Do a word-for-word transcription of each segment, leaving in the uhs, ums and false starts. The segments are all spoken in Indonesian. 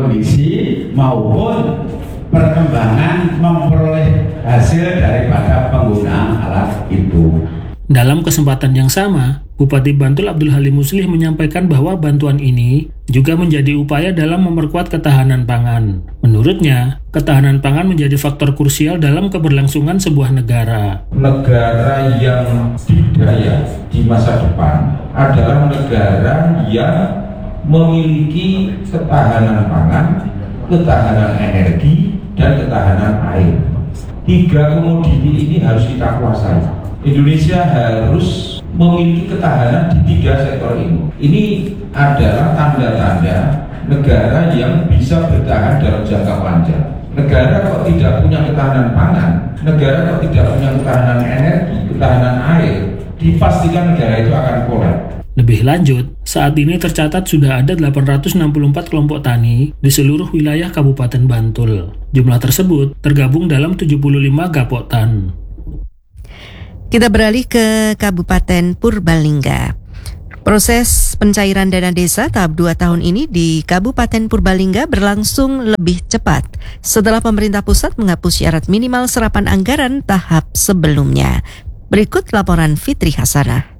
kondisi maupun perkembangan memperoleh hasil daripada penggunaan alat itu. Dalam kesempatan yang sama, Bupati Bantul Abdul Halim Muslih menyampaikan bahwa bantuan ini juga menjadi upaya dalam memperkuat ketahanan pangan. Menurutnya, ketahanan pangan menjadi faktor krusial dalam keberlangsungan sebuah negara. Negara yang didaya di masa depan adalah negara yang memiliki ketahanan pangan, ketahanan energi, dan ketahanan air. Tiga komoditi ini harus kita kuasai. Indonesia harus memiliki ketahanan di tiga sektor ini. Ini adalah tanda-tanda negara yang bisa bertahan dalam jangka panjang. Negara kok tidak punya ketahanan pangan, negara kok tidak punya ketahanan energi, ketahanan air, dipastikan negara itu akan kolaps. Lebih lanjut, saat ini tercatat sudah ada delapan ratus enam puluh empat kelompok tani di seluruh wilayah Kabupaten Bantul. Jumlah tersebut tergabung dalam tujuh puluh lima Gapoktan. Kita beralih ke Kabupaten Purbalingga. Proses pencairan dana desa tahap dua tahun ini di Kabupaten Purbalingga berlangsung lebih cepat setelah pemerintah pusat menghapus syarat minimal serapan anggaran tahap sebelumnya. Berikut laporan Fitri Hasanah.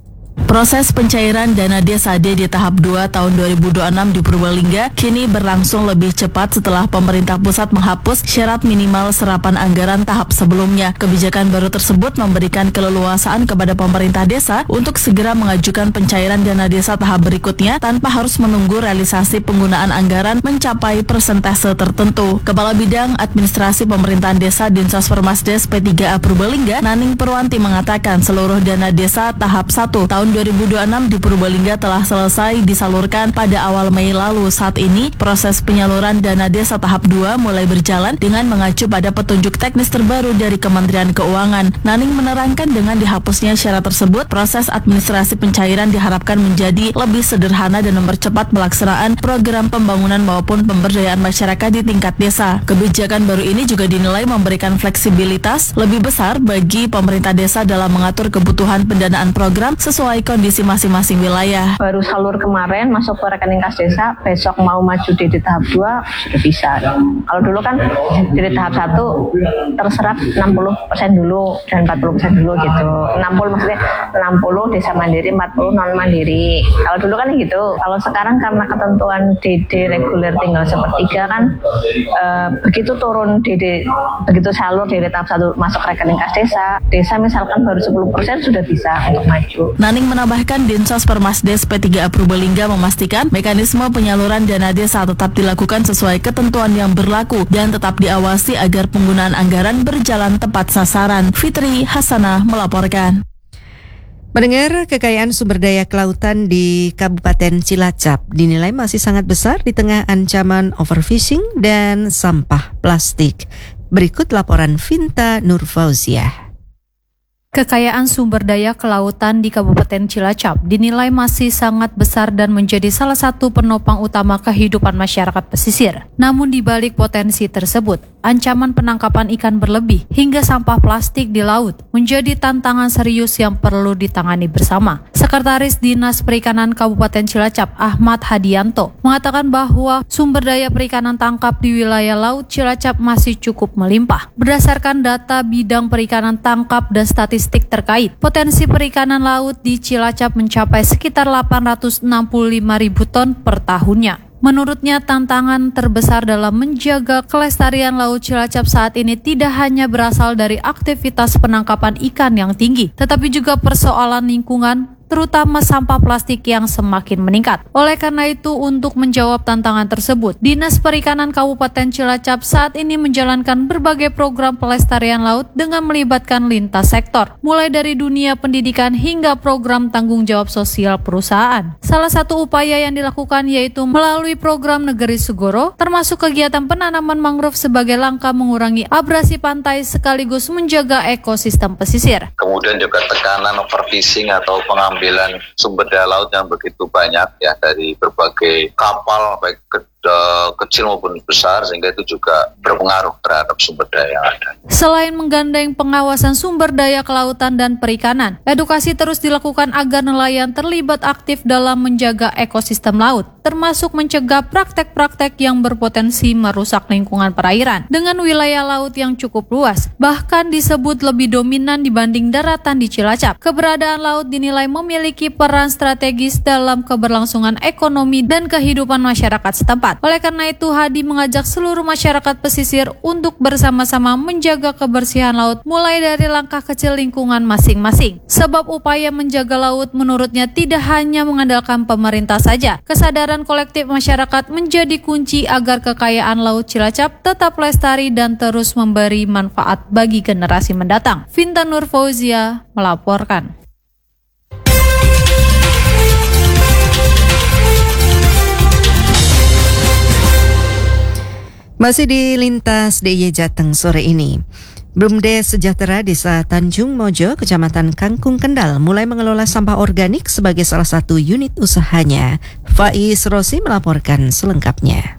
Proses pencairan dana desa D di tahap dua tahun dua ribu dua puluh enam di Purbalingga kini berlangsung lebih cepat setelah pemerintah pusat menghapus syarat minimal serapan anggaran tahap sebelumnya. Kebijakan baru tersebut memberikan keleluasaan kepada pemerintah desa untuk segera mengajukan pencairan dana desa tahap berikutnya tanpa harus menunggu realisasi penggunaan anggaran mencapai persentase tertentu. Kepala Bidang Administrasi Pemerintahan Desa Dinsos Permasdes P tiga A Purbalingga, Naning Purwanti mengatakan seluruh dana desa tahap satu tahun dua ribu dua puluh enam di Purbalingga telah selesai disalurkan pada awal Mei lalu. Saat ini, proses penyaluran dana desa tahap dua mulai berjalan dengan mengacu pada petunjuk teknis terbaru dari Kementerian Keuangan. Naning menerangkan dengan dihapusnya syarat tersebut, proses administrasi pencairan diharapkan menjadi lebih sederhana dan mempercepat pelaksanaan program pembangunan maupun pemberdayaan masyarakat di tingkat desa. Kebijakan baru ini juga dinilai memberikan fleksibilitas lebih besar bagi pemerintah desa dalam mengatur kebutuhan pendanaan program sesuai kondisi masing-masing wilayah. Baru salur kemarin masuk ke rekening kas desa, besok mau maju di, di tahap dua sudah bisa. Kalau dulu kan di tahap satu terserap enam puluh persen dulu dan empat puluh persen dulu gitu. enam puluh maksudnya enam puluh desa mandiri, empat puluh non mandiri. Kalau dulu kan gitu. Kalau sekarang karena ketentuan D D reguler tinggal sepertiga kan eh, begitu turun D D, begitu salur D D tahap satu masuk rekening kas desa, desa misalkan baru sepuluh persen sudah bisa untuk maju. Naning menambahkan Dinsos Permasdes P tiga A Purbalingga memastikan mekanisme penyaluran dana desa tetap dilakukan sesuai ketentuan yang berlaku dan tetap diawasi agar penggunaan anggaran berjalan tepat sasaran. Fitri Hasanah melaporkan. Mendengar kekayaan sumber daya kelautan di Kabupaten Cilacap dinilai masih sangat besar di tengah ancaman overfishing dan sampah plastik. Berikut laporan Vinta Nurfauziah. Kekayaan sumber daya kelautan di Kabupaten Cilacap dinilai masih sangat besar dan menjadi salah satu penopang utama kehidupan masyarakat pesisir. Namun di balik potensi tersebut, ancaman penangkapan ikan berlebih hingga sampah plastik di laut menjadi tantangan serius yang perlu ditangani bersama. Sekretaris Dinas Perikanan Kabupaten Cilacap, Ahmad Hadianto, mengatakan bahwa sumber daya perikanan tangkap di wilayah laut Cilacap masih cukup melimpah. Berdasarkan data bidang perikanan tangkap dan statistik terkait, potensi perikanan laut di Cilacap mencapai sekitar delapan ratus enam puluh lima ribu ton per tahunnya. Menurutnya, tantangan terbesar dalam menjaga kelestarian Laut Cilacap saat ini tidak hanya berasal dari aktivitas penangkapan ikan yang tinggi, tetapi juga persoalan lingkungan, terutama sampah plastik yang semakin meningkat. Oleh karena itu, untuk menjawab tantangan tersebut, Dinas Perikanan Kabupaten Cilacap saat ini menjalankan berbagai program pelestarian laut dengan melibatkan lintas sektor, mulai dari dunia pendidikan hingga program tanggung jawab sosial perusahaan. Salah satu upaya yang dilakukan yaitu melalui program Negeri Segoro, termasuk kegiatan penanaman mangrove sebagai langkah mengurangi abrasi pantai sekaligus menjaga ekosistem pesisir. Kemudian juga tekanan overfishing atau pengambilan sumber daya laut yang begitu banyak ya dari berbagai kapal baik kecil maupun besar, sehingga itu juga berpengaruh terhadap sumber daya yang ada. Selain menggandeng pengawasan sumber daya kelautan dan perikanan, edukasi terus dilakukan agar nelayan terlibat aktif dalam menjaga ekosistem laut, termasuk mencegah praktek-praktek yang berpotensi merusak lingkungan perairan dengan wilayah laut yang cukup luas, bahkan disebut lebih dominan dibanding daratan di Cilacap. Keberadaan laut dinilai memiliki peran strategis dalam keberlangsungan ekonomi dan kehidupan masyarakat setempat. Oleh karena itu, Hadi mengajak seluruh masyarakat pesisir untuk bersama-sama menjaga kebersihan laut mulai dari langkah kecil lingkungan masing-masing. Sebab upaya menjaga laut menurutnya tidak hanya mengandalkan pemerintah saja. Kesadaran kolektif masyarakat menjadi kunci agar kekayaan laut Cilacap tetap lestari dan terus memberi manfaat bagi generasi mendatang. Vinta Nur Fauzia melaporkan. Masih di Lintas D I Y Jateng sore ini, BUMDes Sejahtera Desa Tanjung Mojo, Kecamatan Kangkung Kendal mulai mengelola sampah organik sebagai salah satu unit usahanya. Faiz Rosi melaporkan selengkapnya.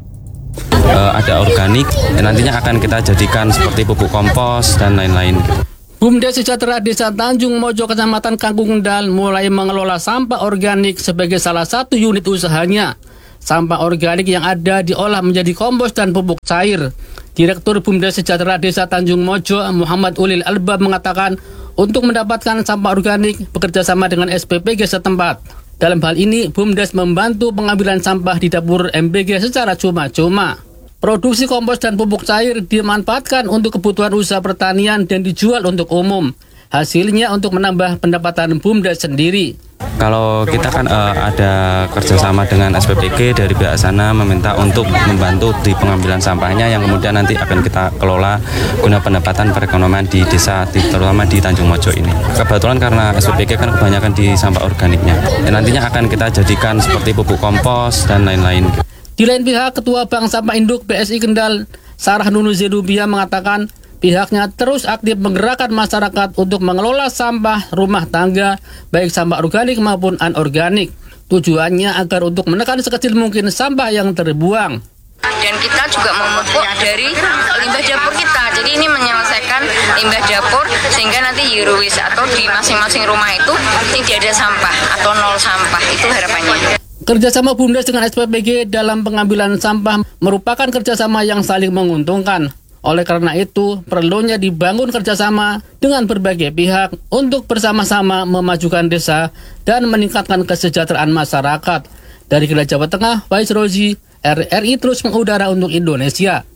Uh, ada organik, nantinya akan kita jadikan seperti pupuk kompos dan lain-lain. BUMDes Sejahtera Desa Tanjung Mojo, Kecamatan Kangkung Kendal mulai mengelola sampah organik sebagai salah satu unit usahanya. Sampah organik yang ada diolah menjadi kompos dan pupuk cair. Direktur BUMDes Sejahtera Desa Tanjung Mojo, Muhammad Ulil Albab mengatakan untuk mendapatkan sampah organik bekerja sama dengan S P P G setempat. Dalam hal ini, BUMDes membantu pengambilan sampah di dapur M B G secara cuma-cuma. Produksi kompos dan pupuk cair dimanfaatkan untuk kebutuhan usaha pertanian dan dijual untuk umum. Hasilnya untuk menambah pendapatan BUMDes sendiri. Kalau kita kan uh, ada kerjasama dengan S P P G dari pihak sana meminta untuk membantu di pengambilan sampahnya yang kemudian nanti akan kita kelola guna pendapatan perekonomian di desa, di, terutama di Tanjung Mojo ini. Kebetulan karena S P P G kan kebanyakan di sampah organiknya. Dan nantinya akan kita jadikan seperti pupuk kompos dan lain-lain. Di lain pihak, Ketua Bank Sampah Induk B S I Kendal, Sarah Nunu Zedubia mengatakan pihaknya terus aktif menggerakkan masyarakat untuk mengelola sampah rumah tangga, baik sampah organik maupun anorganik. Tujuannya agar untuk menekan sekecil mungkin sampah yang terbuang. Dan kita juga memupuk dari limbah dapur kita. Jadi ini menyelesaikan limbah dapur sehingga nanti zero waste atau di masing-masing rumah itu tidak ada sampah atau nol sampah. Itu harapannya. Kerjasama BUMDes dengan S P P G dalam pengambilan sampah merupakan kerjasama yang saling menguntungkan. Oleh karena itu, perlunya dibangun kerjasama dengan berbagai pihak untuk bersama-sama memajukan desa dan meningkatkan kesejahteraan masyarakat. Dari Kendal, Jawa Tengah, Faiz Rozi, R R I terus mengudara untuk Indonesia.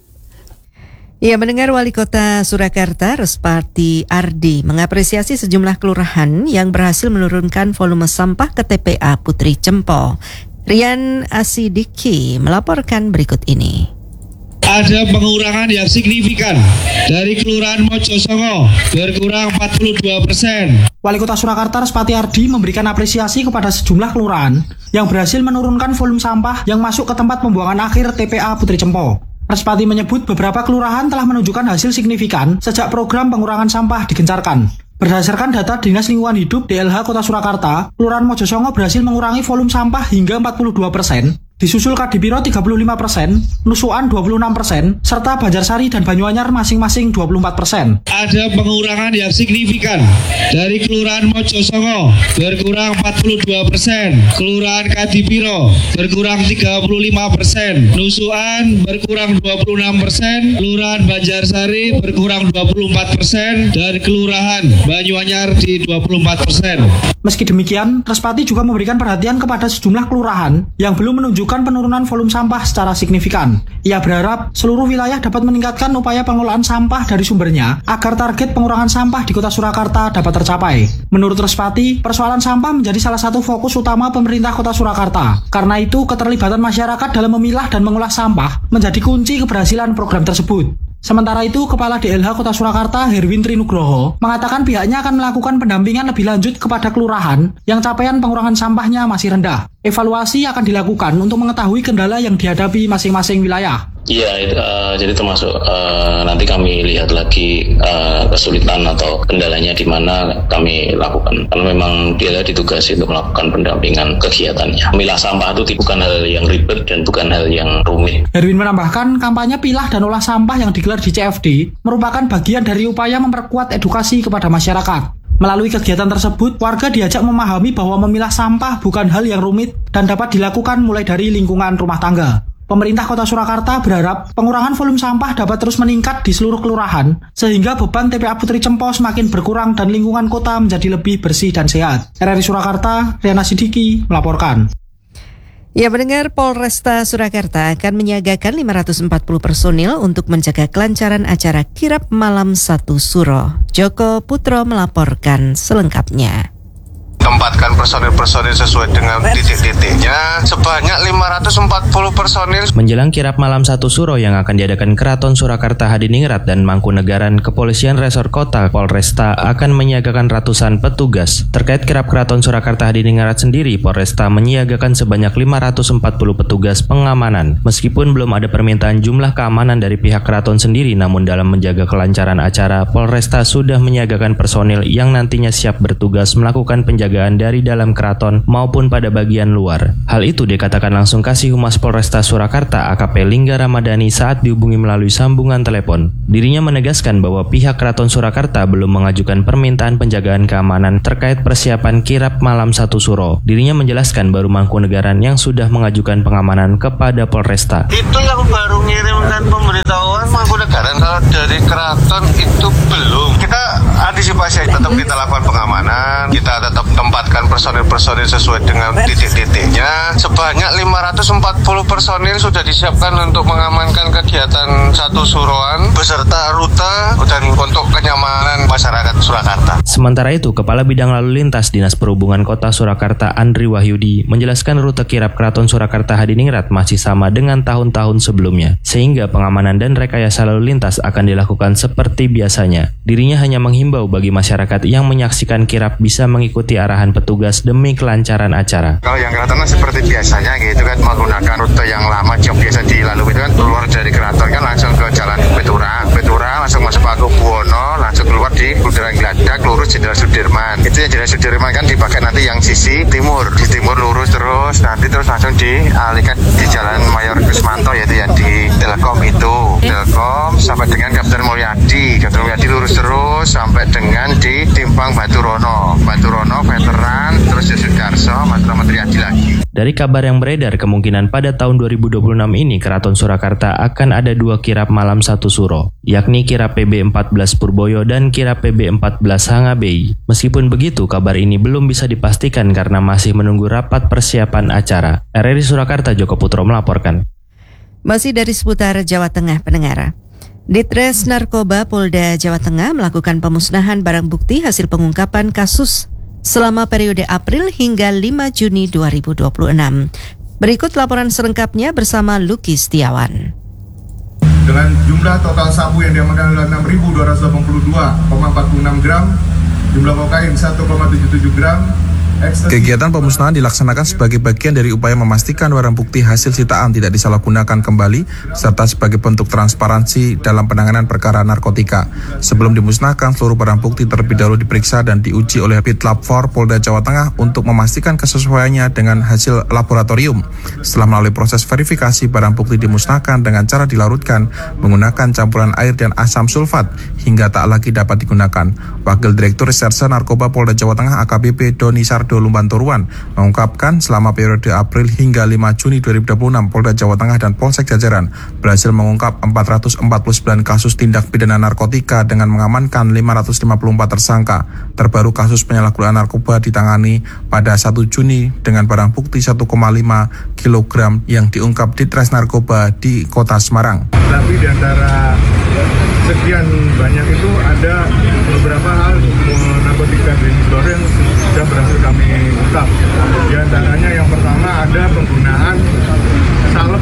Ya, mendengar Wali Kota Surakarta, Respati Ardi, mengapresiasi sejumlah kelurahan yang berhasil menurunkan volume sampah ke T P A Putri Cempo. Rian Asidiki melaporkan berikut ini. Ada pengurangan yang signifikan dari Kelurahan Mojosongo berkurang empat puluh dua persen. Wali Kota Surakarta Respati Ardi memberikan apresiasi kepada sejumlah kelurahan yang berhasil menurunkan volume sampah yang masuk ke tempat pembuangan akhir T P A Putri Cempo. Respati menyebut beberapa kelurahan telah menunjukkan hasil signifikan sejak program pengurangan sampah digencarkan. Berdasarkan data Dinas Lingkungan Hidup D L H Kota Surakarta, Kelurahan Mojosongo berhasil mengurangi volume sampah hingga empat puluh dua persen. Disusul Kadipiro tiga puluh lima persen, Nusukan dua puluh enam persen, serta Banjarsari dan Banyuanyar masing-masing dua puluh empat persen. Ada pengurangan yang signifikan dari Kelurahan Mojosongo berkurang empat puluh dua persen, Kelurahan Kadipiro berkurang tiga puluh lima persen, Nusukan berkurang dua puluh enam persen, Kelurahan Banjarsari berkurang dua puluh empat persen, dan Kelurahan Banyuanyar di dua puluh empat persen. Meski demikian, Respati juga memberikan perhatian kepada sejumlah kelurahan yang belum menunjukkan penurunan volume sampah secara signifikan. Ia berharap seluruh wilayah dapat meningkatkan upaya pengelolaan sampah dari sumbernya agar target pengurangan sampah di Kota Surakarta dapat tercapai. Menurut Respati, persoalan sampah menjadi salah satu fokus utama pemerintah Kota Surakarta. Karena itu, keterlibatan masyarakat dalam memilah dan mengolah sampah menjadi kunci keberhasilan program tersebut. Sementara itu, Kepala D L H Kota Surakarta Herwin Trinugroho mengatakan pihaknya akan melakukan pendampingan lebih lanjut kepada kelurahan yang capaian pengurangan sampahnya masih rendah. Evaluasi akan dilakukan untuk mengetahui kendala yang dihadapi masing-masing wilayah. Iya, uh, jadi termasuk uh, nanti kami lihat lagi uh, kesulitan atau kendalanya di mana kami lakukan. Kalau memang dia ditugasi untuk melakukan pendampingan kegiatannya. Memilah sampah itu bukan hal yang ribet dan bukan hal yang rumit. Herwin menambahkan, kampanye pilah dan olah sampah yang digelar di C F D merupakan bagian dari upaya memperkuat edukasi kepada masyarakat. Melalui kegiatan tersebut, warga diajak memahami bahwa memilah sampah bukan hal yang rumit dan dapat dilakukan mulai dari lingkungan rumah tangga. Pemerintah Kota Surakarta berharap pengurangan volume sampah dapat terus meningkat di seluruh kelurahan, sehingga beban T P A Putri Cempo semakin berkurang dan lingkungan kota menjadi lebih bersih dan sehat. R R I Surakarta, Riana Sidiki melaporkan. Ya, mendengar Polresta Surakarta akan menyiagakan lima ratus empat puluh personil untuk menjaga kelancaran acara Kirap Malam Satu Suro. Joko Putro melaporkan selengkapnya. Tempatkan personil-personil sesuai dengan titik-titiknya sebanyak lima ratus empat puluh personil. Menjelang Kirap Malam Satu Suro yang akan diadakan Keraton Surakarta Hadiningrat dan Mangkunegaran, Kepolisian Resor Kota Polresta akan menyiagakan ratusan petugas. Terkait Kirap Keraton Surakarta Hadiningrat sendiri, Polresta menyiagakan sebanyak lima ratus empat puluh petugas pengamanan. Meskipun belum ada permintaan jumlah keamanan dari pihak keraton sendiri, namun dalam menjaga kelancaran acara, Polresta sudah menyiagakan personil yang nantinya siap bertugas melakukan penjagaan dari dalam keraton maupun pada bagian luar. Hal itu dikatakan langsung Kasih Humas Polresta Surakarta A K P Lingga Ramadhani saat dihubungi melalui sambungan telepon. Dirinya menegaskan bahwa pihak Keraton Surakarta belum mengajukan permintaan penjagaan keamanan terkait persiapan Kirap Malam Satu Suro. Dirinya menjelaskan baru Mangkunegaran yang sudah mengajukan pengamanan kepada Polresta. Itu yang baru ngirimkan pemberitahuan Mangkunegaran, kalau dari keraton itu belum. Kita antisipasi, tetap kita lakukan pengamanan, kita tetap tempatkan personil-personil sesuai dengan titik-titiknya. Sebanyak lima ratus empat puluh personil sudah disiapkan untuk mengamankan kegiatan Satu Suroan beserta rute dan untuk kenyamanan masyarakat Surakarta. Sementara itu, Kepala Bidang Lalu Lintas Dinas Perhubungan Kota Surakarta Andri Wahyudi menjelaskan rute kirap Keraton Surakarta Hadiningrat masih sama dengan tahun-tahun sebelumnya, sehingga pengamanan dan rekayasa lalu lintas akan dilakukan seperti biasanya. Dirinya hanya menghimbau bagi masyarakat yang menyaksikan kirap bisa mengikuti arahan petugas demi kelancaran acara. Kalau yang keraton seperti biasanya gitu kan, menggunakan rute yang lama yang biasa dilalui itu kan, keluar dari keraton kan langsung ke jalan Peturang, Peturang langsung masuk Paku Buwono, langsung keluar di Bundaran Gladak, lurus Jenderal Sudirman. Itu yang Jenderal Sudirman kan dipakai nanti yang sisi timur, di timur lurus terus, nanti terus langsung dialihkan di Jalan Mayor Kusmanto, yaitu yang di Telkom itu, Telkom sampai dengan Kapten Mulyadi, Kapten Mulyadi lurus terus sampai dengan di Timpang Baturono, Baturono veteran, terus Sudarso, Menteri Adi lagi. Dari kabar yang beredar, kemungkinan pada tahun dua ribu dua puluh enam ini Keraton Surakarta akan ada dua kirap malam Satu Suro, yakni kirap P B empat belas Purboyo dan kirap P B empat belas Hangabei. Meskipun begitu, kabar ini belum bisa dipastikan karena masih menunggu rapat persiapan acara. R R I Surakarta, Joko Putro melaporkan. Masih dari seputar Jawa Tengah, pendengar. Ditres Narkoba Polda Jawa Tengah melakukan pemusnahan barang bukti hasil pengungkapan kasus selama periode April hingga lima Juni dua ribu dua puluh enam. Berikut laporan selengkapnya bersama Luki Setiawan. Dengan jumlah total sabu yang diamankan adalah enam ribu dua ratus delapan puluh dua koma empat puluh enam gram, jumlah kokain satu koma tujuh tujuh gram. Kegiatan pemusnahan dilaksanakan sebagai bagian dari upaya memastikan barang bukti hasil sitaan tidak disalahgunakan kembali, serta sebagai bentuk transparansi dalam penanganan perkara narkotika. Sebelum dimusnahkan, seluruh barang bukti terlebih dahulu diperiksa dan diuji oleh Pitlab empat Polda Jawa Tengah untuk memastikan kesesuaiannya dengan hasil laboratorium. Setelah melalui proses verifikasi, barang bukti dimusnahkan dengan cara dilarutkan menggunakan campuran air dan asam sulfat hingga tak lagi dapat digunakan. Wakil Direktur Reserse Narkoba Polda Jawa Tengah A K B P Doni Sardo Lumbanturuan mengungkapkan selama periode April hingga lima Juni dua ribu dua puluh enam, Polda Jawa Tengah dan Polsek Jajaran berhasil mengungkap empat ratus empat puluh sembilan kasus tindak pidana narkotika dengan mengamankan lima ratus lima puluh empat tersangka. Terbaru kasus penyalahgunaan narkoba ditangani pada satu Juni dengan barang bukti satu koma lima kilogram yang diungkap Ditres Narkoba di Kota Semarang. Tapi di antara sekian banyak itu ada beberapa hal narkotika jenis baru yang sudah berhasil kami ungkap. Di antaranya yang pertama ada penggunaan salep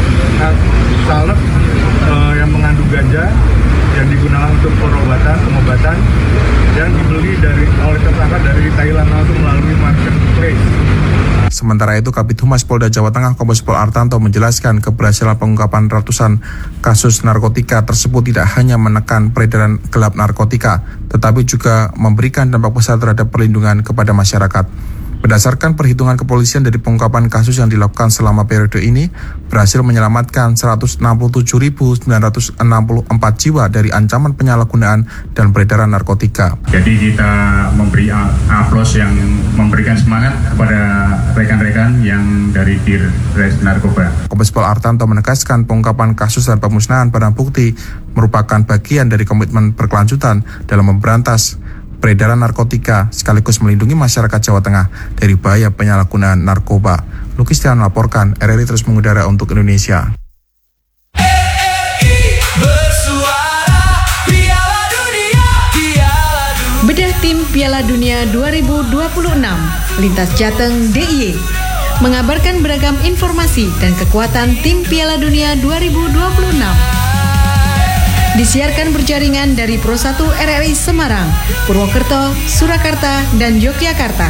salep uh, yang mengandung ganja yang digunakan untuk pengobatan pengobatan yang dibeli dari oleh tersangka dari Thailand langsung melalui marketplace. Sementara itu, Kabid Humas Polda Jawa Tengah Kombes Pol Artanto menjelaskan keberhasilan pengungkapan ratusan kasus narkotika tersebut tidak hanya menekan peredaran gelap narkotika, tetapi juga memberikan dampak besar terhadap perlindungan kepada masyarakat. Berdasarkan perhitungan kepolisian dari pengungkapan kasus yang dilakukan selama periode ini, berhasil menyelamatkan seratus enam puluh tujuh ribu sembilan ratus enam puluh empat jiwa dari ancaman penyalahgunaan dan peredaran narkotika. Jadi kita memberi aplaus yang memberikan semangat kepada rekan-rekan yang dari Dirres Narkoba. Kombes Pol Artanto menegaskan pengungkapan kasus dan pemusnahan barang bukti merupakan bagian dari komitmen berkelanjutan dalam memberantas peredaran narkotika sekaligus melindungi masyarakat Jawa Tengah dari bahaya penyalahgunaan narkoba. Lukistian melaporkan, R R I terus mengudara untuk Indonesia. Bedah tim Piala Dunia dua ribu dua puluh enam, Lintas Jateng D I Y mengabarkan beragam informasi dan kekuatan tim Piala Dunia dua ribu dua puluh enam. Disiarkan berjaringan dari Pro satu R R I Semarang, Purwokerto, Surakarta, dan Yogyakarta.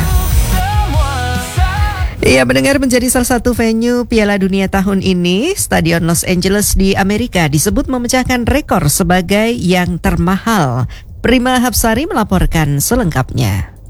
Iya, mendengar menjadi salah satu venue Piala Dunia tahun ini, Stadion Los Angeles di Amerika disebut memecahkan rekor sebagai yang termahal. Prima Hapsari melaporkan selengkapnya.